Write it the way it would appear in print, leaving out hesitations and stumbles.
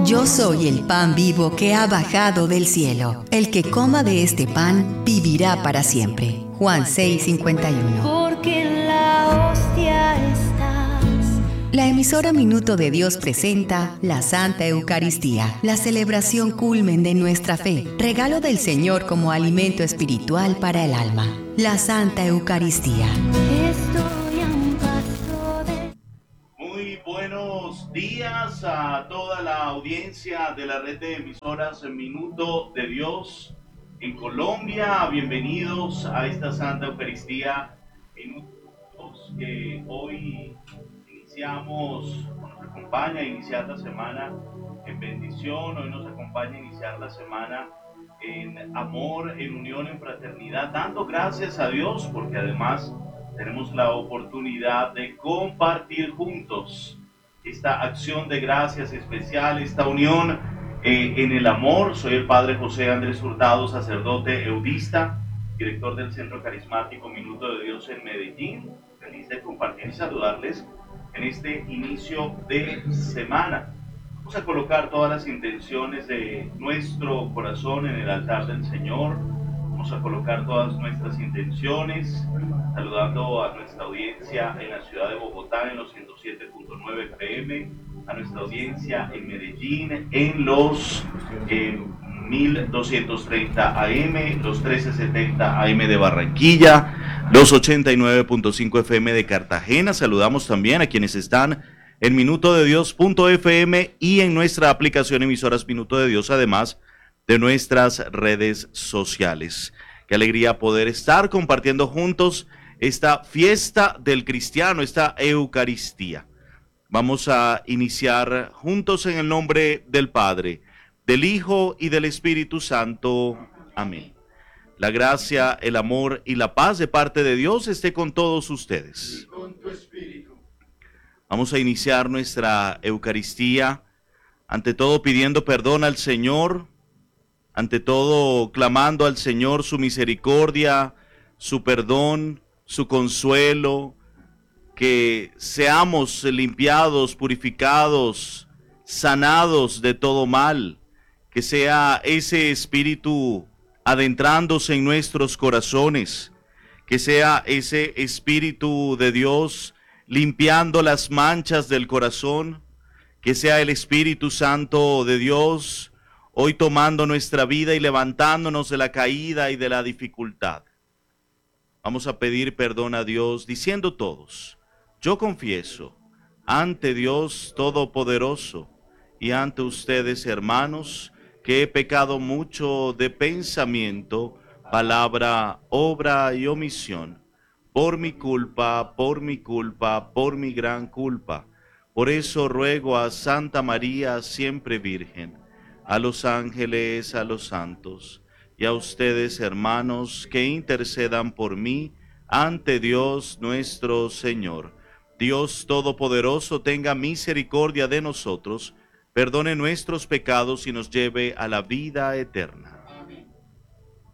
Yo soy el pan vivo que ha bajado del cielo. El que coma de este pan vivirá para siempre. Juan 6:51. Porque en la hostia estás. La emisora Minuto de Dios presenta la Santa Eucaristía, la celebración culmen de nuestra fe, regalo del Señor como alimento espiritual para el alma. La Santa Eucaristía. Estoy a un paso de... Muy buenos días a toda la audiencia de la red de emisoras Minuto de Dios en Colombia. Bienvenidos a esta Santa Eucaristía, minutos que hoy iniciamos, nos acompaña a iniciar la semana en bendición. Hoy nos acompaña a iniciar la semana en amor, en unión, en fraternidad, dando gracias a Dios porque además tenemos la oportunidad de compartir juntos esta acción de gracias especial, esta unión en el amor. Soy el Padre José Andrés Hurtado, sacerdote eudista, director del Centro Carismático Minuto de Dios en Medellín. Feliz de compartir y saludarles en este inicio de semana. Vamos a colocar todas las intenciones de nuestro corazón en el altar del Señor. Vamos a colocar todas nuestras intenciones, saludando a nuestra audiencia en la ciudad de Bogotá en los 107.9 FM, a nuestra audiencia en Medellín en los 1230 AM, los 1370 AM de Barranquilla, los 89.5 FM de Cartagena. Saludamos también a quienes están en minutodedios.fm y en nuestra aplicación Emisoras Minuto de Dios, además de nuestras redes sociales. Qué alegría poder estar compartiendo juntos esta fiesta del cristiano, esta Eucaristía. Vamos a iniciar juntos en el nombre del Padre, del Hijo y del Espíritu Santo. Amén. La gracia, el amor y la paz de parte de Dios esté con todos ustedes. Y con tu espíritu. Vamos a iniciar nuestra Eucaristía, ante todo pidiendo perdón al Señor, ante todo clamando al Señor su misericordia, su perdón, su consuelo, que seamos limpiados, purificados, sanados de todo mal, que sea ese Espíritu adentrándose en nuestros corazones, que sea ese Espíritu de Dios limpiando las manchas del corazón, que sea el Espíritu Santo de Dios hoy tomando nuestra vida y levantándonos de la caída y de la dificultad. Vamos a pedir perdón a Dios diciendo todos: yo confieso ante Dios Todopoderoso y ante ustedes, hermanos, que he pecado mucho de pensamiento, palabra, obra y omisión, por mi culpa, por mi gran culpa. Por eso ruego a Santa María, siempre Virgen, a los ángeles, a los santos, y a ustedes, hermanos, que intercedan por mí ante Dios nuestro Señor. Dios Todopoderoso tenga misericordia de nosotros, perdone nuestros pecados y nos lleve a la vida eterna.